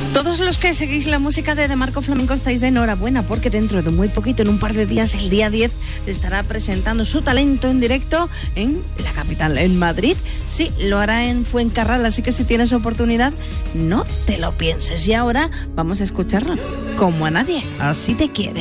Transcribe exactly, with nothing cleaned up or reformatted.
Todos los que seguís la música de De Marco Flamenco estáis de enhorabuena, porque dentro de muy poquito, en un par de días, el día diez, estará presentando su talento en directo en la capital, en Madrid. Sí, lo hará en Fuencarral, así que si tienes oportunidad, no te lo pienses. Y ahora vamos a escucharlo, como a nadie, Así te quiere.